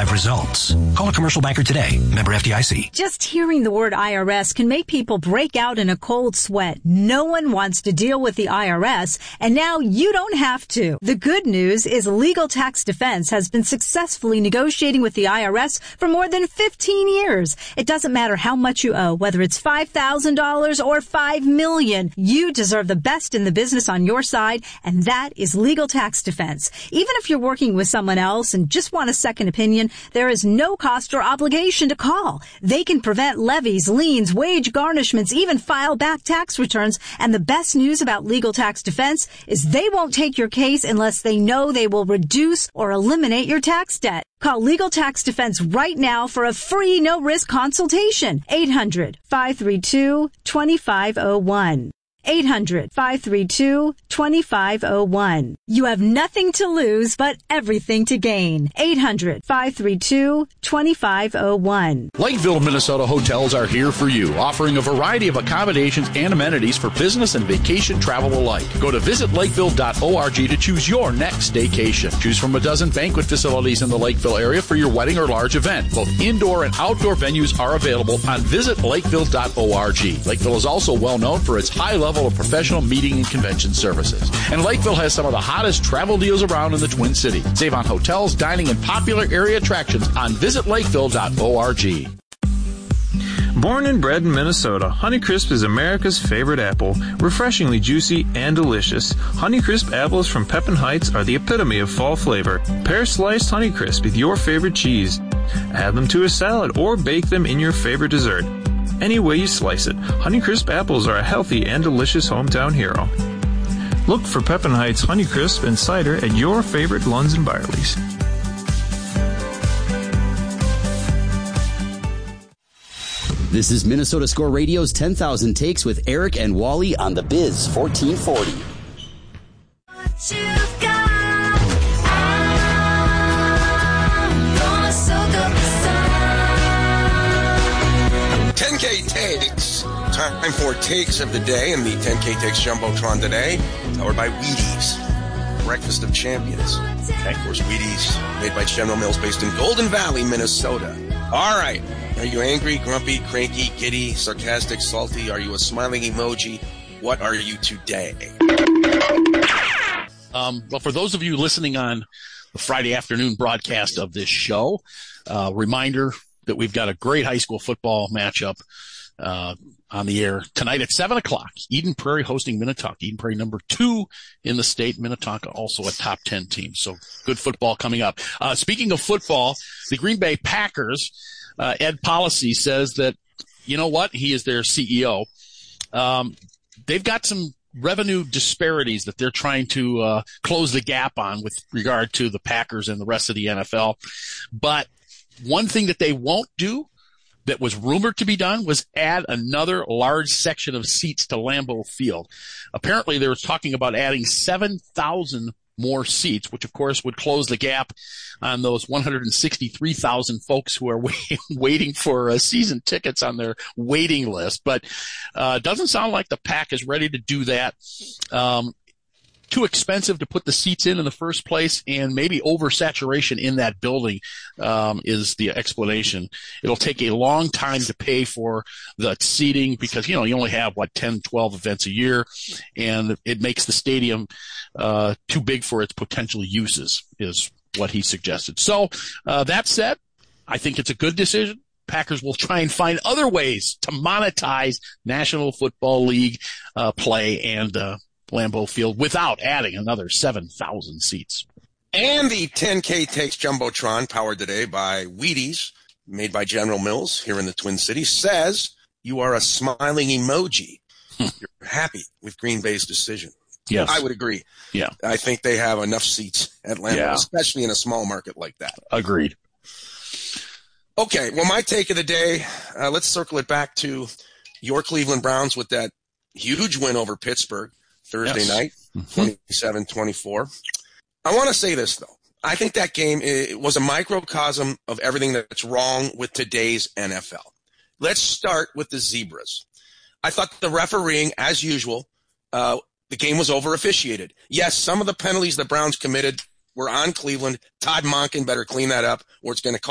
drive results. Call a commercial banker today. Member FDIC. Just hearing the word IRS can make people break out in a cold sweat. No one wants to deal with the IRS, and now you don't have to. The good news is Legal Tax Defense has been successfully negotiating with the IRS for more than 15 years. It doesn't matter how much you owe, whether it's $5,000 or $5 million. You deserve the best in the business on your side, and that is Legal Tax Defense. Even if you're working with someone else and just want a second opinion, there is no cost or obligation to call. They can prevent levies, liens, wage garnishments, even file back tax returns. And the best news about Legal Tax Defense is they won't take your case unless they know they will reduce or eliminate your tax debt. Call Legal Tax Defense right now for a free no-risk consultation. 800-532-2501. 800-532-2501. You have nothing to lose, but everything to gain. 800-532-2501. Lakeville, Minnesota hotels are here for you, offering a variety of accommodations and amenities for business and vacation travel alike. Go to visitlakeville.org to choose your next staycation. Choose from a dozen banquet facilities in the Lakeville area for your wedding or large event. Both indoor and outdoor venues are available on visitlakeville.org. Lakeville is also well known for its high level of professional meeting and convention services. And Lakeville has some of the hottest travel deals around in the Twin Cities. Save on hotels, dining, and popular area attractions on visitlakeville.org. Born and bred in Minnesota, Honeycrisp is America's favorite apple. Refreshingly juicy and delicious, Honeycrisp apples from Pepin Heights are the epitome of fall flavor. Pair sliced Honeycrisp with your favorite cheese. Add them to a salad or bake them in your favorite dessert. Any way you slice it, Honeycrisp apples are a healthy and delicious hometown hero. Look for Pepin Heights Honeycrisp and cider at your favorite Lunds and Byerly's. This is Minnesota Score Radio's 10,000 Takes with Eric and Wally on the Biz 1440. 10K Takes. Time for Takes of the Day, and the 10K Takes Jumbotron today, powered by Wheaties. Breakfast of Champions. Okay. Of course, Wheaties, made by General Mills, based in Golden Valley, Minnesota. All right. Are you angry, grumpy, cranky, giddy, sarcastic, salty? Are you a smiling emoji? What are you today? Well, for those of you listening on the Friday afternoon broadcast of this show, reminder that we've got a great high school football matchup on the air tonight at 7 o'clock. Eden Prairie hosting Minnetonka. Eden Prairie number 2 in the state. Minnetonka also a top 10 team. So good football coming up. Speaking of football, the Green Bay Packers, Ed Policy says that, you know what? He is their CEO. They've got some revenue disparities that they're trying to close the gap on with regard to the Packers and the rest of the NFL. But one thing that they won't do that was rumored to be done was add another large section of seats to Lambeau Field. Apparently, they were talking about adding 7,000 more seats, which, of course, would close the gap on those 163,000 folks who are waiting for season tickets on their waiting list. But doesn't sound like the Pack is ready to do that. Too expensive to put the seats in the first place, and maybe oversaturation in that building is the explanation. It'll take a long time to pay for the seating because, you only have, 10, 12 events a year, and it makes the stadium too big for its potential uses, is what he suggested. So that said, I think it's a good decision. Packers will try and find other ways to monetize National Football League play and Lambeau Field without adding another 7,000 seats. And the 10K Takes Jumbotron, powered today by Wheaties, made by General Mills here in the Twin Cities, says you are a smiling emoji. You're happy with Green Bay's decision. Yes. I would agree. Yeah. I think they have enough seats at Lambeau, especially in a small market like that. Agreed. Okay, well, my take of the day, let's circle it back to your Cleveland Browns with that huge win over Pittsburgh Thursday night, 27-24. I want to say this, though. I think that game was a microcosm of everything that's wrong with today's NFL. Let's start with the Zebras. I thought the refereeing, as usual, the game was over-officiated. Yes, some of the penalties the Browns committed were on Cleveland. Todd Monken better clean that up, or it's going to